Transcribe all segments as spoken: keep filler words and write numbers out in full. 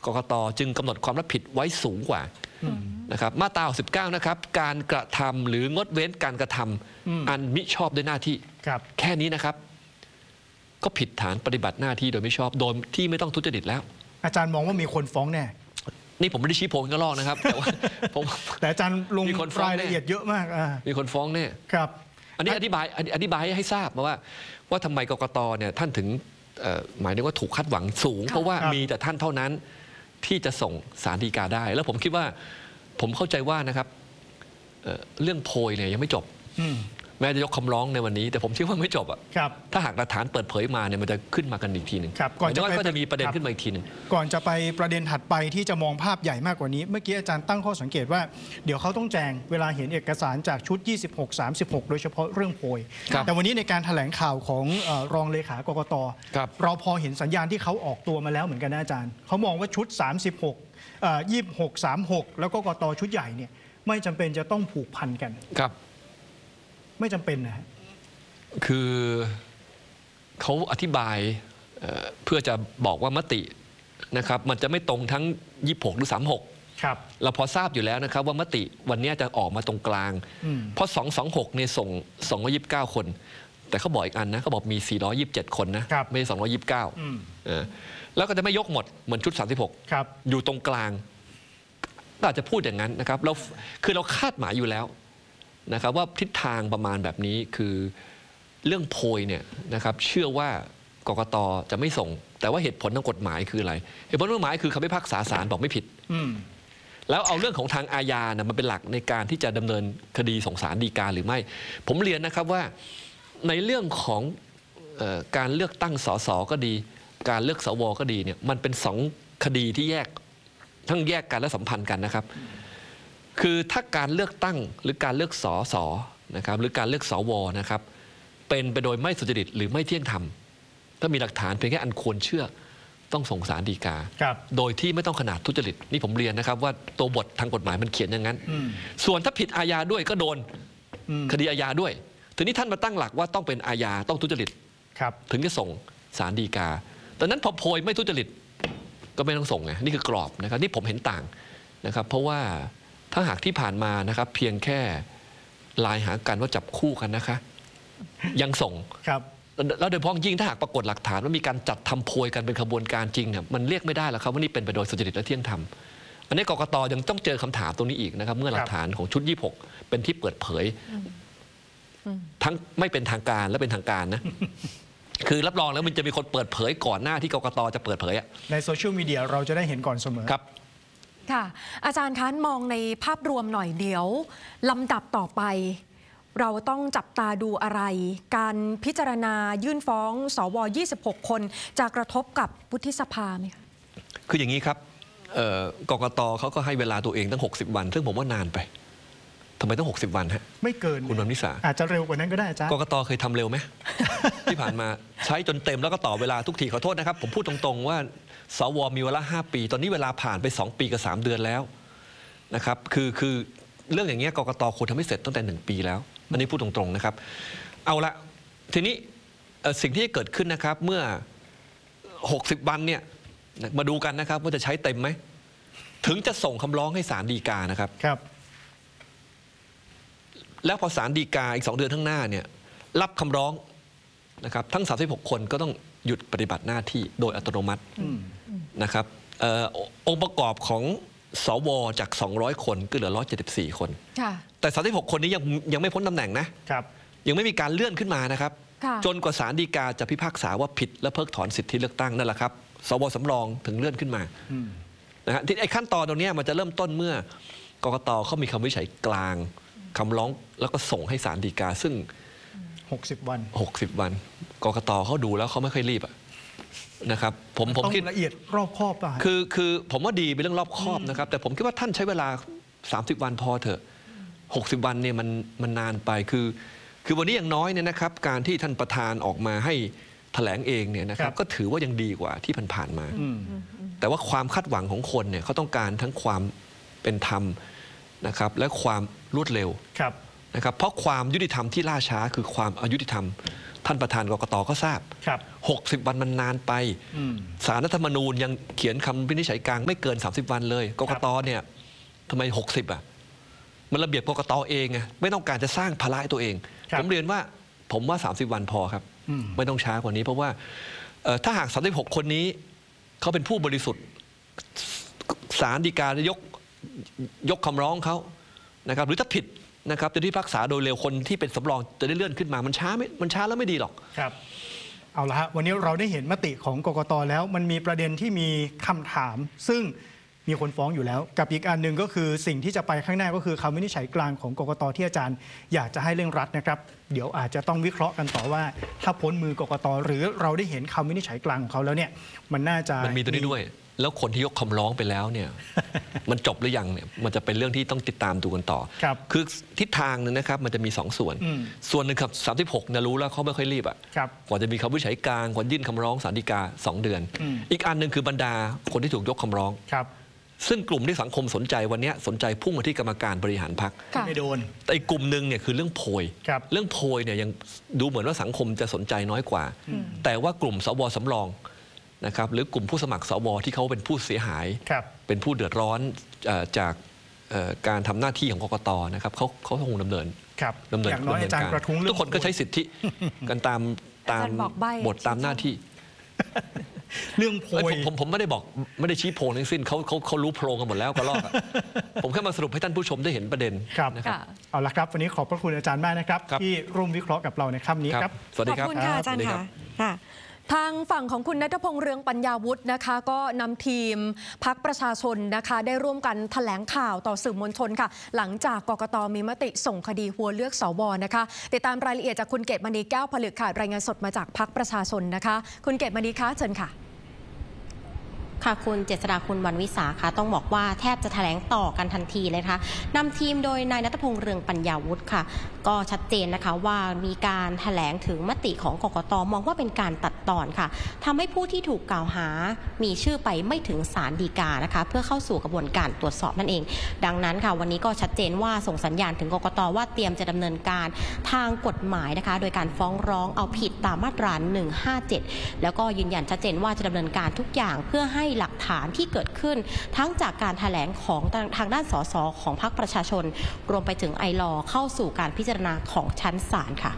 กกต.จึงกำหนดความรับผิดไว้สูงกว่านะครับมาตราสิบเก้านะครับการกระทำหรืองดเว้นการกระทำอันมิชอบด้วยหน้าที่แค่นี้นะครับก็ผิดฐานปฏิบัติหน้าที่โดยไม่ชอบโดยที่ไม่ต้องทุจริตแล้วอาจารย์มองว่ามีคนฟ้องแน่นี่ผมไม่ได้ชี้โพงก็ลอกนะครับแต่ว่าผมแต่อาจารย์ลงรายละเอียดเยอะมากมีคนฟ้องแน่ครับอันนี้อธิบายอธิบายให้ทราบมาว่าว่าทำไมกกต.เนี่ยท่านถึงหมายถึงว่าถูกคาดหวังสูงเพราะว่ามีแต่ท่านเท่านั้นที่จะส่งศาลฎีกาได้แล้วผมคิดว่าผมเข้าใจว่านะครับ เ, เรื่องโพยเนี่ยยังไม่จบแม้จะยกคำร้องในวันนี้แต่ผมคิดว่าไม่จบอ่ะถ้าหากหลักฐานเปิดเผยมาเนี่ยมันจะขึ้นมากันอีกทีหนึ่งก่อนจะก็จะมีประเด็นขึ้นมาอีกทีหนึ่งก่อนจะไปประเด็นถัดไปที่จะมองภาพใหญ่มากกว่านี้เมื่อกี้อาจารย์ตั้งข้อสังเกตว่าเดี๋ยวเขาต้องแจงเวลาเห็นเอกสารจากชุดยี่สิบหก สามสิบหกโดยเฉพาะเรื่องโพยแต่วันนี้ในการแถลงข่าวของรองเลขากกต.เราพอเห็นสัญญาณที่เขาออกตัวมาแล้วเหมือนกันนะอาจารย์เขามองว่าชุดสามสิบหก ยี่สิบหก สามสิบหกแล้วก็กกต.ชุดใหญ่เนี่ยไม่จำเป็นจะต้องผูกพันกันครับไม่จำเป็นนะคือเขาอธิบายเพื่อจะบอกว่ามตินะครับมันจะไม่ตรงทั้งยี่สิบหกหรือสามสิบหกครับเราพอทราบอยู่แล้วนะครับว่ามติวันนี้จะออกมาตรงกลางเพราะสองร้อยยี่สิบหกเนี่ยส่งสองร้อยยี่สิบเก้าคนแต่เขาบอกอีกอันนะเขาบอกมีสี่ร้อยยี่สิบเจ็ดคนนะไม่ใช่สองร้อยยี่สิบเก้าแล้วก็จะไม่ยกหมดเหมือนชุดสามสิบหกอยู่ตรงกลางอาจจะพูดอย่างนั้นนะครับเราคือเราคาดหมายอยู่แล้วนะครับว่าทิศทางประมาณแบบนี้คือเรื่องโพยเนี่ยนะครับเชื่อว่ากกต.จะไม่ส่งแต่ว่าเหตุผลทางกฎหมายคืออะไรเหตุผลทางกฎหมายคือคำพิพากษาศาลบอกไม่ผิดแล้วเอาเรื่องของทางอาญานะมันเป็นหลักในการที่จะดำเนินคดีส่งศาลฎีกาหรือไม่ผมเรียนนะครับว่าในเรื่องของเอ่อการเลือกตั้งสสก็ดีการเลือกสวก็ดีเนี่ยมันเป็นสองคดีที่แยกทั้งแยกกันและสัมพันธ์กันนะครับคือถ้าการเลือกตั้งหรือการเลือกสสนะครับหรือการเลือกสวนะครับเป็นไปโดยไม่สุจริตหรือไม่เที่ยงธรรมถ้ามีหลักฐานเพียงแค่อันควรเชื่อต้องส่งศาลฎีกาโดยที่ไม่ต้องขนาดทุจริตนี่ผมเรียนนะครับว่าตัวบททางกฎหมายมันเขียนอย่างนั้นส่วนถ้าผิดอาญาด้วยก็โดนคดีอาญาด้วยทีนี้ท่านมาตั้งหลักว่าต้องเป็นอาญาต้องทุจริตถึงจะส่งศาลฎีกาแต่นั้นพอโพยไม่ทุจริตก็ไม่ต้องส่งไงนี่คือกรอบนะครับนี่ผมเห็นต่างนะครับเพราะว่าถ้าหากที่ผ่านมานะครับเพียงแค่ไลน์หากันว่าจับคู่กันนะคะยังส่งครับแล้วโดยเฉพาะยิ่งถ้าหากปรากฏหลักฐานว่ามีการจัดทำโพยกันเป็นขบวนการจริงเนี่ยมันเรียกไม่ได้แล้วครับว่านี่เป็นไปโดยสุจริตและเที่ยงธรรมอันนี้กกต.ยังต้องเจอคำถามตรงนี้อีกนะครับเมื่อหลักฐานของชุดยี่สิบหกเป็นที่เปิดเผยทั้งไม่เป็นทางการและเป็นทางการนะคือรับรองแล้วมันจะมีคนเปิดเผยก่อนหน้าที่กกต.จะเปิดเผยในโซเชียลมีเดียเราจะได้เห็นก่อนเสมอครับค่ะอาจารย์คะมองในภาพรวมหน่อยเดียวลำดับต่อไปเราต้องจับตาดูอะไรการพิจารณายื่นฟ้องสวยี่สิบหกคนจะกระทบกับวุฒิสภาไหมคะคืออย่างนี้ครับกกต.เขาก็ให้เวลาตัวเองตั้งหกสิบวันซึ่งผมว่านานไปทำไมต้องหกสิบวันฮะไม่เกินคุณวันนิสาอาจจะเร็วกว่านั้นก็ได้อาจารย์กกต.เคยทำเร็วไหม ที่ผ่านมาใช้จนเต็มแล้วก็ต่อเวลาทุกทีขอโทษนะครับผมพูดตรงๆว่าสวมีเวลาห้าปีตอนนี้เวลาผ่านไปสองปีกับสามเดือนแล้วนะครับคือคือเรื่องอย่างเงี้ยกกต.ควรทำให้เสร็จตั้งแต่หนึ่งปีแล้วอันนี้พูดตรงๆนะครับเอาละทีนี้สิ่งที่เกิดขึ้นนะครับเมื่อหกสิบวันเนี่ยมาดูกันนะครับว่าจะใช้เต็มไหมถึงจะส่งคำร้องให้ศาลฎีกานะครับครับแล้วพอศาลฎีกาอีกสองเดือนข้างหน้าเนี่ยรับคำร้องนะครับทั้งสามสิบหกคนก็ต้องหยุดปฏิบัติหน้าที่โดยอัตโนมัตินะครับองค์ประกอบของสวจากสองร้อยคนก็เหลือหนึ่งร้อยเจ็ดสิบสี่คนแต่สามสิบหกคนนี้ยังยังไม่พ้นตำแหน่งนะยังไม่มีการเลื่อนขึ้นมานะครับจนกว่าศาลฎีกาจะพิพากษาว่าผิดและเพิกถอนสิทธิเลือกตั้งนั่นแหละครับสวสำรองถึงเลื่อนขึ้นมานะฮะที่ไอ้ขั้นตอนตรงนี้มันจะเริ่มต้นเมื่อกกต.เขามีคำวินิจฉัยกลางคำร้องแล้วก็ส่งให้ศาลฎีกาซึ่งหกสิบวันหกสิบวันกกต.เขาดูแล้วเขาไม่ค่อยรีบอะนะครับผมผมคิดละเอียดรอบคอบป่ะคือคือผมว่าดีเป็นเรื่องรอบคอบนะครับแต่ผมคิดว่าท่านใช้เวลาสามสิบวันพอเถอะหกสิบวันเนี่ยมันมันนานไปคือคือวันนี้อย่างน้อยเนี่ยนะครับการที่ท่านประธานออกมาให้แถลงเองเนี่ยนะครับก็ถือว่ายังดีกว่าที่ผ่านๆมาแต่ว่าความคาดหวังของคนเนี่ยเขาต้องการทั้งความเป็นธรรมนะครับและความรวดเร็วนะครับเพราะความยุติธรรมที่ล่าช้าคือความอายุติธรรมท่านประธานกกตก็ทราบหกสิบวันมันนานไปศาลรัฐธรรมนูญยังเขียนคำวินิจฉัยกลางไม่เกินสามสิบวันเลยกกตเนี่ยทำไมหกสิบอ่ะมันระเบียบกกตเองไงไม่ต้องการจะสร้างภาระให้ตัวเองผมเรียนว่าผมว่าสามสิบวันพอครับไม่ต้องช้ากว่านี้เพราะว่าถ้าหากสามสิบหกคนนี้เขาเป็นผู้บริสุทธิ์ศาลฎีกาจะยกยกคำร้องเขานะครับหรือถ้าผิดนะครับจะที่พิพากษาโดยเร็วคนที่เป็นสำรองจะได้เลื่อนขึ้นมามันช้าไม่มันช้าแล้วไม่ดีหรอกครับเอาละฮะวันนี้เราได้เห็นมติของกกตแล้วมันมีประเด็นที่มีคำถามซึ่งมีคนฟ้องอยู่แล้วกับอีกอันหนึ่งก็คือสิ่งที่จะไปข้างหน้าก็คือคำวินิจฉัยกลางของกกตที่อาจารย์อยากจะให้เร่งรัดนะครับเดี๋ยวอาจจะต้องวิเคราะห์กันต่อว่าถ้าพ้นมือกกตหรือเราได้เห็นคำวินิจฉัยกลางของเขาแล้วเนี่ยมันน่าจะมันมีตัวนี้ด้วยแล้วคนที่ยกคำร้องไปแล้วเนี่ย มันจบหรือยังเนี่ยมันจะเป็นเรื่องที่ต้องติดตามดูกันต่อคือทิศทางนึงนะครับมันจะมีสองส่วนส่วนหนึ่งครับสามสิบหกเนี่ยรู้แล้วเขาไม่ค่อยรีบอ่ะกว่าจะมีคำวินิจฉัยกลางกว่ายื่นคำร้องศาลฎีกาสองเดือนอีกอันหนึ่งคือบรรดาคนที่ถูกยกคำร้องซึ่งกลุ่มที่สังคมสนใจวันนี้สนใจพุ่งมาที่กรรมการบริหารพรรคไม่โดนแต่อีกกลุ่มหนึ่งเนี่ยคือเรื่องโพยเรื่องโพยเนี่ยยังดูเหมือนว่าสังคมจะสนใจน้อยกว่าแต่ว่ากลุ่มสวสำรองนะครับหรือกลุ่มผู้สมัครสวที่เขาเป็นผู้เสียหายเป็นผู้เดือดร้อนจากการทำหน้าที่ของกกตนะครับเขาเขาคงดำเนินดำเนินอย่างน้อยอาจารย์กระทุ้งทุกคนก็ใช้สิทธิกันตามตามบทตามหน้าที่เรื่องโพยผมผมไม่ได้บอกไม่ได้ชี้โพงทั้งสิ้นเขาเขาเขารู้โพรงกันหมดแล้วก็รอบผมแค่มาสรุปให้ท่านผู้ชมได้เห็นประเด็นนะครับเอาละครับวันนี้ขอบพระคุณอาจารย์มากนะครับที่ร่วมวิเคราะห์กับเราในค่ำนี้ครับสวัสดีครับขอบคุณค่ะอาจารย์ค่ะทางฝั่งของคุณณัฐพงษ์เรืองปัญญาวุฒินะคะก็นำทีมพรรคประชาชนนะคะได้ร่วมกันแถลงข่าวต่อสื่อมวลชนค่ะหลังจากกกตมีมติส่งคดีหัวเลือกสวนะคะติดตามรายละเอียดจากคุณเกตมณีแก้วผลึกค่ะรายงานสดมาจากพรรคประชาชนนะคะคุณเกตมณีคะเชิญค่ะค่ะคุณเจษฎาคุณวรรณวิสาค่ะต้องบอกว่าแทบจะแถลงต่อกันทันทีเลยนะคะนำทีมโดยนายณัฐพงษ์เรืองปัญญาวุฒิค่ะก็ชัดเจนนะคะว่ามีการแถลงถึงมติของกกตมองว่าเป็นการตัดตอนค่ะทำให้ผู้ที่ถูกกล่าวหามีชื่อไปไม่ถึงศาลฎีกานะคะเพื่อเข้าสู่กระบวนการตรวจสอบนั่นเองดังนั้นค่ะวันนี้ก็ชัดเจนว่าส่งสัญญาณถึงกกตว่าเตรียมจะดำเนินการทางกฎหมายนะคะโดยการฟ้องร้องเอาผิดตามมาตราหนึ่งห้าเจ็ดแล้วก็ยืนยันชัดเจนว่าจะดำเนินการทุกอย่างเพื่อให้หลักฐานที่เกิดขึ้นทั้งจากการแถลงของทางด้านสสของพรรคประชาชนรวมไปถึงไอลอเข้าสู่การพิจารณาของชั้นศาลค่ะ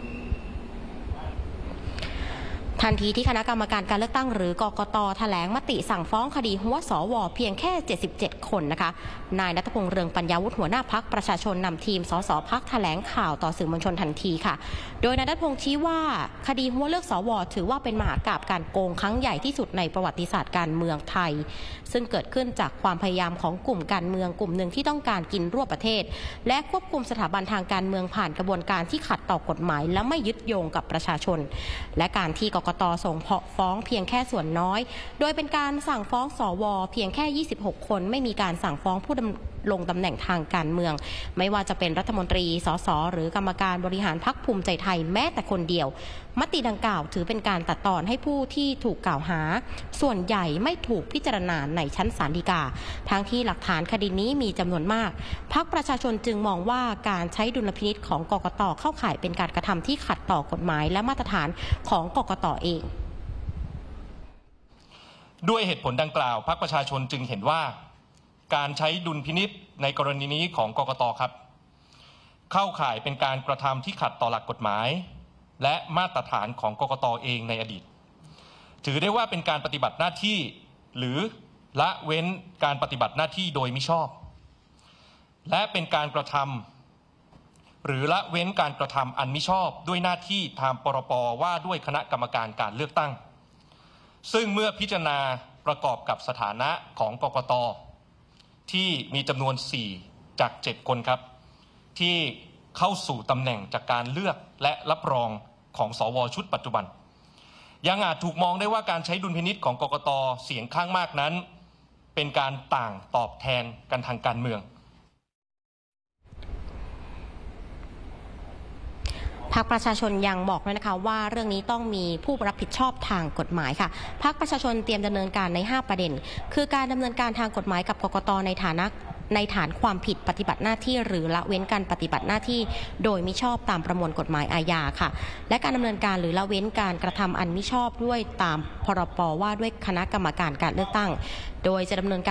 ทันทีที่คณะกรรมการการเลือกตั้งหรือกกต.แถลงมติสั่งฟ้องคดีหัวสวเพียงแค่เจ็ดสิบเจ็ดคนนะคะนายณัฐพงษ์เรืองปัญญาวุฒิหัวหน้าพรรคประชาชนนำทีมสสพรรคแถลงข่าวต่อสื่อมวลชนทันทีค่ะโดยนายณัฐพงษ์ชี้ว่าคดีหัวเลือกสวถือว่าเป็นมหากาพย์การโกงครั้งใหญ่ที่สุดในประวัติศาสตร์การเมืองไทยซึ่งเกิดขึ้นจากความพยายามของกลุ่มการเมืองกลุ่มหนึ่งที่ต้องการกินรวบประเทศและควบคุมสถาบันทางการเมืองผ่านกระบวนการที่ขัดต่อกฎหมายและไม่ยึดโยงกับประชาชนและการที่กกต.ส่งฟ้องเพียงแค่ส่วนน้อยโดยเป็นการสั่งฟ้องสวเพียงแค่ยี่สิบหกคนไม่มีการสั่งฟ้องผู้ดำรงตำแหน่งทางการเมืองไม่ว่าจะเป็นรัฐมนตรีสสหรือกรรมการบริหารพรรคภูมิใจไทยแม้แต่คนเดียวมติดังกล่าวถือเป็นการตัดตอนให้ผู้ที่ถูกกล่าวหาส่วนใหญ่ไม่ถูกพิจารณาในชั้นศาลฎีกาทั้งที่หลักฐานคดีนี้มีจำนวนมากพรรคประชาชนจึงมองว่าการใช้ดุลพินิจของกกต.เข้าข่ายเป็นการกระทำที่ขัดต่อกฎหมายและมาตรฐานของกกต.เองด้วยเหตุผลดังกล่าวพรรคประชาชนจึงเห็นว่าการใช้ดุลพินิจในกรณีนี้ของกกต.ครับเข้าข่ายเป็นการกระทำที่ขัดต่อหลักกฎหมายและมาตรฐานของกกต.เองในอดีตถือได้ว่าเป็นการปฏิบัติหน้าที่หรือละเว้นการปฏิบัติหน้าที่โดยมิชอบและเป็นการกระทำหรือละเว้นการกระทำอันมิชอบด้วยหน้าที่ตามปรป.ว่าด้วยคณะกรรมการการเลือกตั้งซึ่งเมื่อพิจารณาประกอบกับสถานะของกกต.ที่มีจำนวนสี่จากเจ็ดคนครับที่เข้าสู่ตำแหน่งจากการเลือกและรับรองของสวชุดปัจจุบันยังอาจถูกมองได้ว่าการใช้ดุลพินิจของกกต.เสียงข้างมากนั้นเป็นการต่างตอบแทนกันทางการเมืองพรรคประชาชนยังบอกด้วยนะคะว่าเรื่องนี้ต้องมีผู้รับผิดชอบทางกฎหมายค่ะพรรคประชาชนเตรียมดำเนินการในห้าประเด็นคือการดำเนินการทางกฎหมายกับกกต.ในฐานะในฐานความผิดปฏิบัติหน้าที่หรือละเว้นการปฏิบัติหน้าที่โดยมิชอบตามประมวลกฎหมายอาญาค่ะและการดำเนินการหรือละเว้นการกระทำอันมิชอบด้วยตามพรบว่าด้วยคณะกรรมการการเลือกตั้งโดยจะดำเนินการ